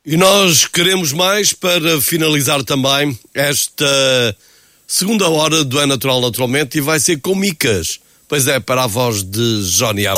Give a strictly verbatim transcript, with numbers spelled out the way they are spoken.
E nós queremos mais para finalizar também esta segunda hora do É Natural Naturalmente e vai ser com micas. Pois é, para a voz de Johnny Abreu.